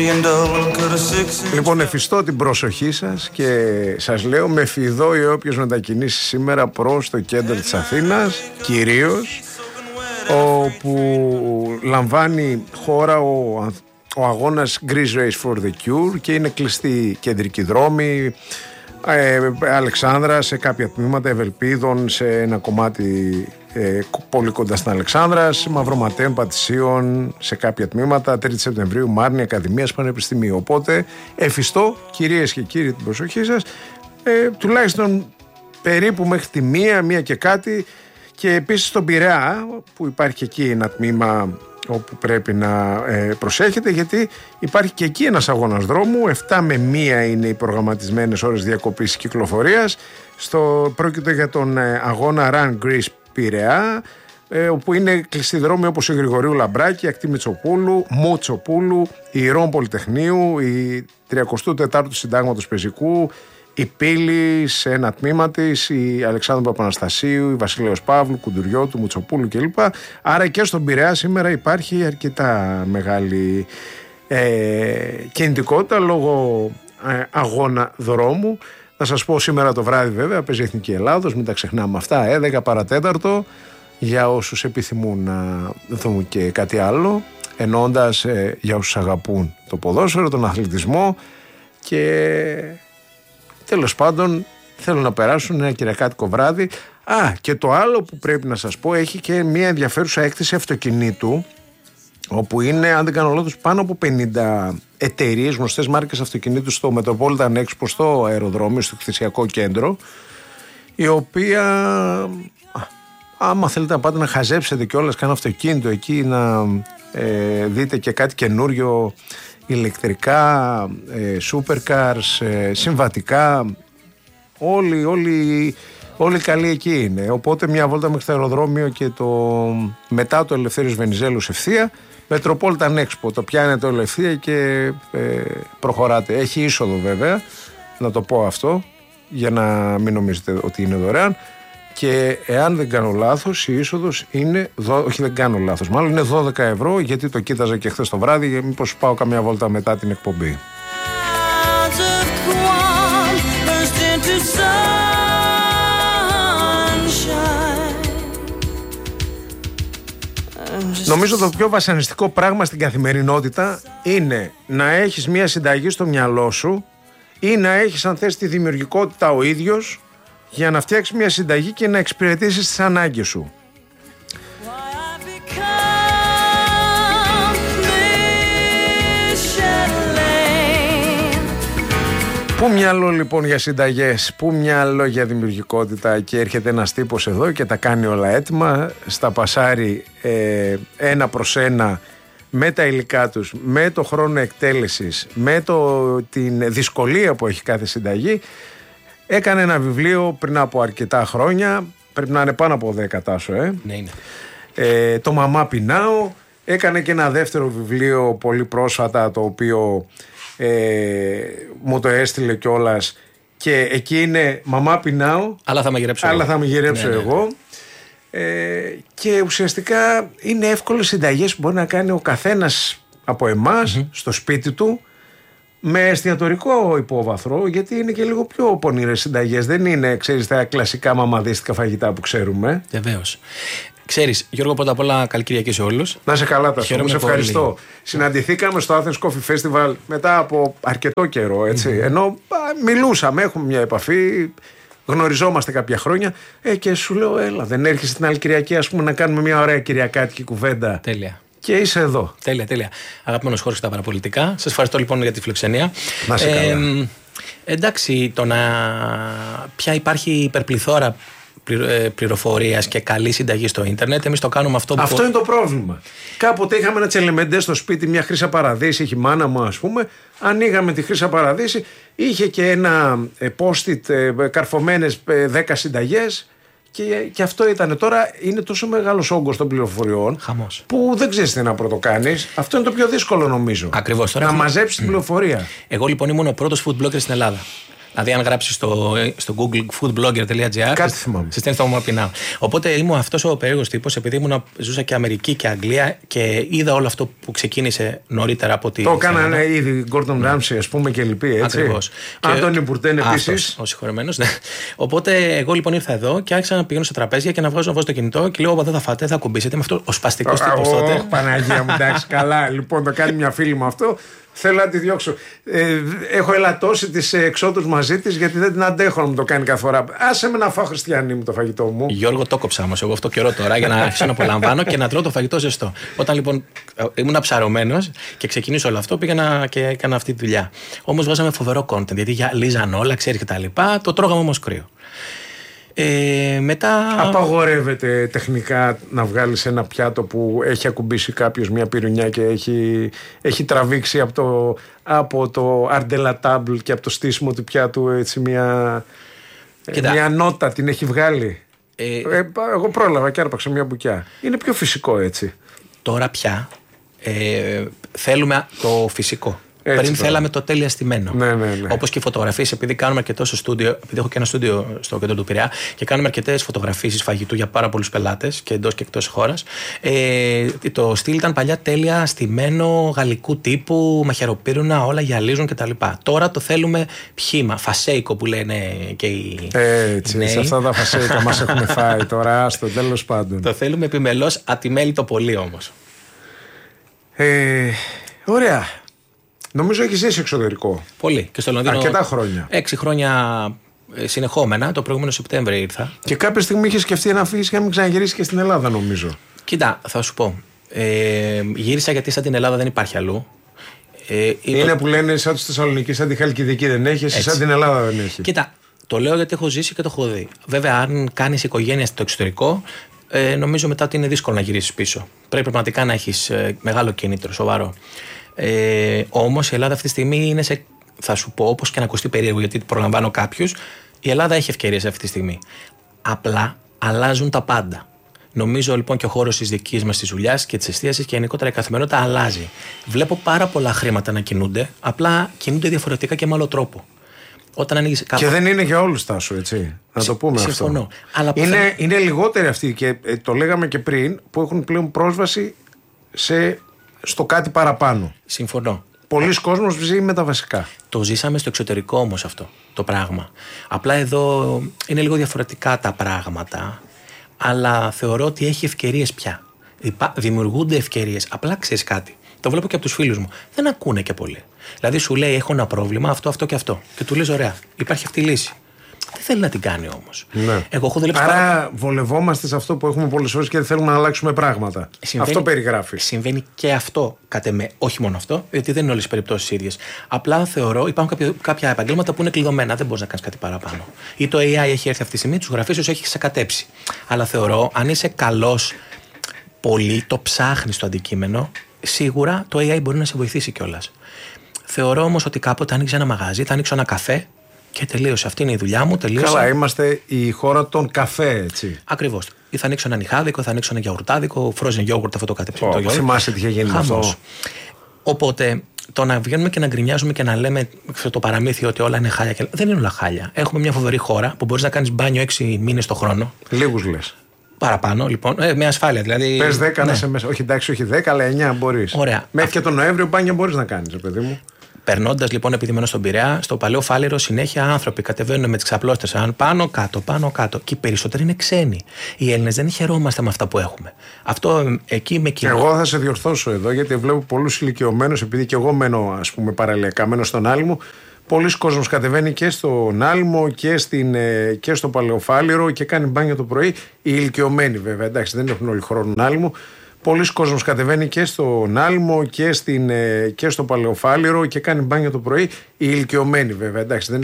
Λοιπόν, εφιστώ την προσοχή σας και σας λέω με φιδόει όποιος μετακινήσει σήμερα προς το κέντρο της Αθήνας, κυρίως όπου λαμβάνει χώρα ο αγώνας Greece Race for the Cure και είναι κλειστή κεντρική δρόμη, Αλεξάνδρα σε κάποια τμήματα, Ευελπίδων σε ένα κομμάτι πολύ κοντά στην Αλεξάνδρα, Μαυροματέων, Πατησίων σε κάποια τμήματα, 3η Σεπτεμβρίου, Μάρνη, Ακαδημίας, Πανεπιστημίου. Οπότε εφιστώ, κυρίες και κύριοι, την προσοχή σας, τουλάχιστον περίπου μέχρι τη μία και κάτι, και επίσης στον Πειραιά που υπάρχει και εκεί ένα τμήμα όπου πρέπει να προσέχετε, γιατί υπάρχει και εκεί ένας αγώνας δρόμου. 7 με 1 είναι οι προγραμματισμένες ώρες διακοπής κυκλοφορίας. Πρόκειται για τον αγώνα Run Greece Πειραιά, όπου είναι κλειστοί δρόμοι όπως η Γρηγορίου Λαμπράκη, Ακτή Μοτσοπούλου, η Ηρών Πολυτεχνείου, η 34ου Συντάγματος Πεζικού, η Πύλη σε ένα τμήμα της, η Αλεξάνδρου Παπαναστασίου, η Βασιλέως Παύλου, Κουντουριώτου, Μουτσοπούλου κλπ. Άρα και στον Πειραιά σήμερα υπάρχει αρκετά μεγάλη κινητικότητα λόγω αγώνα δρόμου. Θα σας πω σήμερα το βράδυ βέβαια παίζει η Εθνική Ελλάδος, μην τα ξεχνάμε αυτά, 11 παρατέταρτο, για όσους επιθυμούν να δουν και κάτι άλλο, εννοώντας για όσους αγαπούν το ποδόσφαιρο, τον αθλητισμό και τέλος πάντων θέλουν να περάσουν ένα κυριακάτικο βράδυ. Και το άλλο που πρέπει να σας πω, έχει και μια ενδιαφέρουσα έκθεση αυτοκινήτου, όπου είναι, αν δεν κάνω λάθος, πάνω από 50 εταιρείες, γνωστές μάρκες αυτοκινήτου στο Metropolitan Expo, στο αεροδρόμιο, στο εκθεσιακό κέντρο, η οποία, άμα θέλετε να πάτε να χαζέψετε κιόλας κανένα αυτοκίνητο εκεί, να δείτε και κάτι καινούριο, ηλεκτρικά, supercars, συμβατικά, όλοι καλοί εκεί είναι. Οπότε μια βόλτα μέχρι το αεροδρόμιο και μετά το Ελευθέριος Βενιζέλους ευθεία, Metropolitan Expo, το πιάνετε όλο ευθεία και προχωράτε. Έχει είσοδο βέβαια, να το πω αυτό, για να μην νομίζετε ότι είναι δωρεάν. Και εάν δεν κάνω λάθος, η είσοδος είναι, όχι δεν κάνω λάθος, μάλλον είναι 12 ευρώ, γιατί το κοίταζα και χθες το βράδυ, μήπως πάω καμιά βόλτα μετά την εκπομπή. Νομίζω το πιο βασανιστικό πράγμα στην καθημερινότητα είναι να έχεις μια συνταγή στο μυαλό σου ή να έχεις, αν θες, τη δημιουργικότητα ο ίδιος για να φτιάξεις μια συνταγή και να εξυπηρετήσεις τις ανάγκες σου. Πού μυαλό λοιπόν για συνταγές, πού μυαλό για δημιουργικότητα, και έρχεται ένας τύπος εδώ και τα κάνει όλα έτοιμα, στα πασάρει ένα προς ένα με τα υλικά τους, με το χρόνο εκτέλεσης, με την δυσκολία που έχει κάθε συνταγή. Έκανε ένα βιβλίο πριν από αρκετά χρόνια, πρέπει να είναι πάνω από 10 τάσο, Ναι, είναι. Το Μαμά Πεινάω. Έκανε και ένα δεύτερο βιβλίο πολύ πρόσφατα, το οποίο μου το έστειλε κιόλας, και εκεί είναι Μαμά Πεινάω, αλλά θα μαγειρέψω εγώ. Και ουσιαστικά είναι εύκολες συνταγές που μπορεί να κάνει ο καθένας από εμάς στο σπίτι του, με εστιατορικό υπόβαθρο, γιατί είναι και λίγο πιο πονηρές συνταγές. Δεν είναι, ξέρεις, τα κλασικά μαμαδίστικα φαγητά που ξέρουμε. Βεβαίως. Ξέρεις, Γιώργο, πρώτα απ' όλα καλή Κυριακή σε όλους. Να σε καλά, τα σε ευχαριστώ. Συναντηθήκαμε στο Athens Coffee Festival μετά από αρκετό καιρό, έτσι. Ενώ μιλούσαμε, έχουμε μια επαφή, γνωριζόμαστε κάποια χρόνια. Και σου λέω, έλα, δεν έρχεσαι την άλλη Κυριακή, ας πούμε, να κάνουμε μια ωραία κυριακάτικη κουβέντα. Τέλεια. Και είσαι εδώ. Τέλεια. Αγαπημένος χώρος στα παραπολιτικά. Σας ευχαριστώ λοιπόν για τη φιλοξενία. Να σε καλά. Εντάξει, πια υπάρχει υπερπληθώρα πληροφορίας και καλή συνταγή στο ίντερνετ. Εμείς το κάνουμε αυτό που. Αυτό είναι το πρόβλημα. Κάποτε είχαμε ένα τσελεμεντέ στο σπίτι, μια Χρύσα Παραδείση, είχε η μάνα μου, ας πούμε. Ανοίγαμε τη Χρύσα Παραδείση, είχε και ένα post-it καρφωμένες 10 συνταγές. Και αυτό ήταν. Τώρα είναι τόσο μεγάλος όγκος των πληροφοριών. Χαμός. Που δεν ξέρεις τι να πρωτοκάνεις. Αυτό είναι το πιο δύσκολο, νομίζω. Ακριβώς. Να μαζέψεις την πληροφορία. Εγώ λοιπόν ήμουν ο πρώτος food blogger στην Ελλάδα. Δηλαδή, αν γράψει στο Google foodblogger.gr, κάτι θυμάμαι. Σε στέλνει το όνομα πεινάω. Οπότε ήμουν αυτός ο περίεργος τύπος, επειδή ζούσα και Αμερική και Αγγλία και είδα όλο αυτό που ξεκίνησε νωρίτερα από ότι. Το κάνανε ήδη Gordon Ramsay, ας πούμε, και λοιποί, έτσι. Ακριβώς. Άντωνι Μπουρντέν επίσης. Ο συγχωρεμένος, ναι. Οπότε εγώ λοιπόν ήρθα εδώ και άρχισα να πηγαίνω σε τραπέζια και να βάζω το κινητό και λέω: δεν θα φάτε, θα κουμπίσετε. Με αυτό ο σπαστικός τύπος τότε. Παναγία μου, εντάξει, καλά. Λοιπόν, το κάνει μια φίλη μου αυτό. Θέλω να τη διώξω. Έχω ελαττώσει τις εξόδους μαζί της γιατί δεν την αντέχω να μου το κάνει κάθε φορά. Άσε με να φάω, Χριστιανή μου, το φαγητό μου. Γιώργο, το κόψα όμως εγώ αυτό καιρό τώρα για να αρχίσω να απολαμβάνω και να τρώω το φαγητό ζεστό. Όταν λοιπόν ήμουν ψαρωμένος και ξεκινήσω όλο αυτό, πήγαινα και έκανα αυτή τη δουλειά. Όμως βάζαμε φοβερό content γιατί λίζαν όλα, ξέρεις και τα λοιπά. Το τρώγαμε όμως κρύο. Μετά... Απαγορεύεται τεχνικά να βγάλεις ένα πιάτο που έχει ακουμπήσει κάποιος μια πυρουνιά και έχει τραβήξει από το αρντελατάμπλ και από το στήσιμο του πιάτου έτσι μια νότα την έχει βγάλει. Εγώ πρόλαβα και άρπαξα μια μπουκιά. Είναι πιο φυσικό έτσι. Τώρα πια θέλουμε το φυσικό. Έτσι πριν τώρα. θέλαμε το τέλεια στημένο. Ναι. Όπως και οι φωτογραφίες, επειδή κάνουμε αρκετό στο στούντιο, επειδή έχω και ένα στούντιο στο κέντρο του Πειραιά και κάνουμε αρκετές φωτογραφίσεις φαγητού για πάρα πολλούς πελάτες και εντός και εκτός χώρας. Το στυλ ήταν παλιά τέλεια στημένο, γαλλικού τύπου, μαχαιροπύρουνα, όλα γυαλίζουν κτλ. Τώρα το θέλουμε πχήμα, φασέικο που λένε και οι. Έτσι, σε αυτά τα φασέικα μας έχουν φάει τώρα, στο τέλος πάντων. Το θέλουμε επιμελώς, ατιμέλητο πολύ όμως. Ωραία. Νομίζω έχει ζήσει εξωτερικό. Πολύ. Και στο Λονδίνο. Αρκετά χρόνια. 6 χρόνια συνεχόμενα. Το προηγούμενο Σεπτέμβριο ήρθα. Και κάποια στιγμή είχε σκεφτεί να φύγει και να μην ξαναγυρίσει και στην Ελλάδα, νομίζω. Κοίτα, θα σου πω. Γύρισα γιατί σαν την Ελλάδα δεν υπάρχει αλλού. Είναι που λένε σαν τη Θεσσαλονίκη, σαν τη Χαλκιδική δεν έχει, σαν την Ελλάδα δεν έχει. Κοίτα, το λέω γιατί έχω ζήσει και το έχω δει. Βέβαια, αν κάνεις οικογένεια στο εξωτερικό, νομίζω μετά ότι είναι δύσκολο να γυρίσεις πίσω. Πρέπει πραγματικά να έχεις μεγάλο κίνητρο, σοβαρό. Όμως η Ελλάδα αυτή τη στιγμή είναι σε. Θα σου πω, όπως και να ακουστεί περίεργο, γιατί προλαμβάνω κάποιους, η Ελλάδα έχει ευκαιρίες αυτή τη στιγμή. Απλά αλλάζουν τα πάντα. Νομίζω λοιπόν και ο χώρος της δικής μας της δουλειάς και της εστίασης και γενικότερα η καθημερινότητα αλλάζει. Βλέπω πάρα πολλά χρήματα να κινούνται, απλά κινούνται διαφορετικά και με άλλο τρόπο. Όταν ανοίγεις Και δεν είναι για όλους, Τάσο, έτσι. Να το πούμε συμφωνώ. αυτό. Αλλά είναι λιγότεροι αυτοί και το λέγαμε και πριν που έχουν πλέον πρόσβαση στο κάτι παραπάνω. Συμφωνώ. Πολλοί κόσμος ζει με τα βασικά. Το ζήσαμε στο εξωτερικό όμως αυτό το πράγμα. Απλά εδώ είναι λίγο διαφορετικά τα πράγματα, αλλά θεωρώ ότι έχει ευκαιρίες πια. Δημιουργούνται ευκαιρίες. Απλά ξέρεις κάτι. Το βλέπω και από τους φίλους μου. Δεν ακούνε και πολύ. Δηλαδή σου λέει: έχω ένα πρόβλημα, αυτό και αυτό. Και του λες: ωραία, υπάρχει αυτή η λύση. Δεν θέλει να την κάνει όμως. Ναι. Εγώ έχω δουλέψει. Άρα βολευόμαστε σε αυτό που έχουμε πολλές φορές και δεν θέλουμε να αλλάξουμε πράγματα. Αυτό περιγράφει. Συμβαίνει και αυτό κατ' εμέ. Όχι μόνο αυτό, γιατί δεν είναι όλες οι περιπτώσεις ίδιες. Απλά θεωρώ υπάρχουν κάποια επαγγέλματα που είναι κλειδωμένα. Δεν μπορείς να κάνεις κάτι παραπάνω. Ή το AI έχει έρθει αυτή τη στιγμή, τους γραφείς τους έχει ξεκατέψει. Αλλά θεωρώ, αν είσαι καλός πολύ, το ψάχνεις το αντικείμενο, σίγουρα το AI μπορεί να σε βοηθήσει κιόλας. Θεωρώ όμως ότι κάποτε ανοίξει ένα μαγαζί, θα ανοίξω ένα καφέ. Και τελείωσε. Αυτή είναι η δουλειά μου. Τελείωσε. Καλά, είμαστε η χώρα των καφέ, έτσι. Ακριβώς. Ή θα ανοίξω ένα νιχάδικο, θα ανοίξω ένα γιαουρτάδικο, frozen yogurt, αυτό το κατεψυγμένο γιαουρτ. Θυμάσαι τι είχε γίνει αυτό. Οπότε το να βγαίνουμε και να γκρινιάζουμε και να λέμε το παραμύθι ότι όλα είναι χάλια. Δεν είναι όλα χάλια. Έχουμε μια φοβερή χώρα που μπορείς να κάνεις μπάνιο 6 μήνες το χρόνο. Λίγους λες. Παραπάνω, λοιπόν. Με ασφάλεια. Δηλαδή, πες 10 να σε μέσα. Όχι, εντάξει, όχι 10, αλλά 9 μπορείς. Ωραία. Μέχρι και τον Νοέμβριο μπάνιο μπορείς να κάνεις, παιδί μου. Περνώντας λοιπόν, επειδή μένω στον Πειραιά, στο Παλαιό Φάληρο συνέχεια άνθρωποι κατεβαίνουν με τις ξαπλώστες πάνω κάτω. Και οι περισσότεροι είναι ξένοι. Οι Έλληνες δεν χαιρόμαστε με αυτά που έχουμε. Αυτό εκεί με κοινό. Εγώ θα σε διορθώσω εδώ, γιατί βλέπω πολλούς ηλικιωμένους, επειδή και εγώ μένω, ας πούμε, παραλιακά, μένω στον Άλυμο. Πολλοί κόσμος κατεβαίνει και στον Άλυμο και στο Παλαιό Φάληρο και κάνει μπάνιο το πρωί. Οι ηλικιωμένοι βέβαια, εντάξει, δεν έχουν όλοι χρόνο Άλυμο. Πολλοί κόσμος κατεβαίνει και στον Άλυμο και στο Παλαιό Φάληρο και κάνει μπάνιο το πρωί. Οι ηλικιωμένοι βέβαια, εντάξει, δεν